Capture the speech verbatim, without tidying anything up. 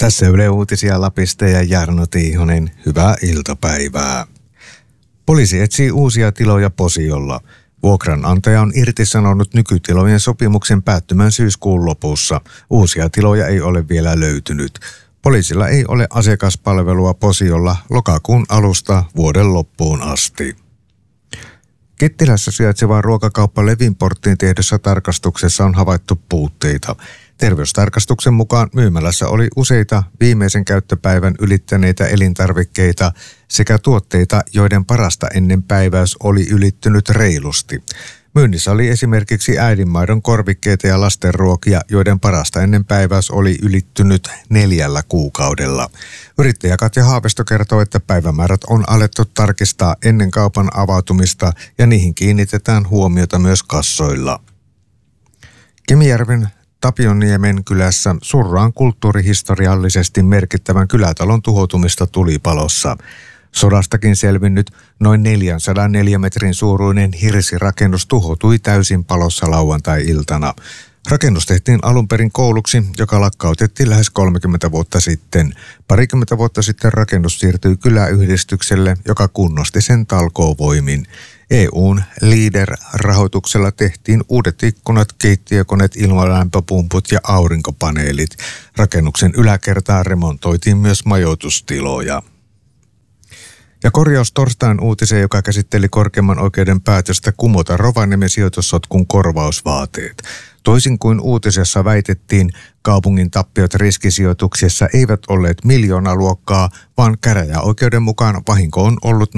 Tässä Yle Uutisia Lapista ja Jarno Tiihonen. Hyvää iltapäivää. Poliisi etsii uusia tiloja Posiolla. Vuokranantaja on irtisanonut nykytilojen sopimuksen päättymään syyskuun lopussa. Uusia tiloja ei ole vielä löytynyt. Poliisilla ei ole asiakaspalvelua Posiolla lokakuun alusta vuoden loppuun asti. Kittilässä sijaitseva ruokakauppa Levinporttiin tehdyssä tarkastuksessa on havaittu puutteita. Terveystarkastuksen mukaan myymälässä oli useita viimeisen käyttöpäivän ylittäneitä elintarvikkeita sekä tuotteita, joiden parasta ennen päiväys oli ylittynyt reilusti. Myynnissä oli esimerkiksi äidinmaidon korvikkeita ja lastenruokia, joiden parasta ennen päiväys oli ylittynyt neljällä kuukaudella. Yrittäjä Katja Haavisto kertoo, että päivämäärät on alettu tarkistaa ennen kaupan avautumista ja niihin kiinnitetään huomiota myös kassoilla. Kemijärven Tapioniemen kylässä surraan kulttuurihistoriallisesti merkittävän kylätalon tuhoutumista tulipalossa. Sodastakin selvinnyt noin neljäsataa neliömetrin suuruinen hirsirakennus tuhoutui täysin palossa lauantai-iltana. Rakennus tehtiin alun perin kouluksi, joka lakkautettiin lähes kolmekymmentä vuotta sitten. Parikymmentä vuotta sitten rakennus siirtyi kyläyhdistykselle, joka kunnosti sen talkoovoimin. E U:n Leader-rahoituksella tehtiin uudet ikkunat, keittiökoneet, ilmalämpöpumput ja aurinkopaneelit. Rakennuksen yläkertaan remontoitiin myös majoitustiloja. Ja korjaus torstain uutiseen, joka käsitteli korkeimman oikeuden päätöstä kumota Rovaniemen sijoitussotkun korvausvaateet. Toisin kuin uutisessa väitettiin, kaupungin tappiot riskisijoituksessa eivät olleet miljoonaluokkaa, vaan käräjäoikeuden mukaan vahinko on ollut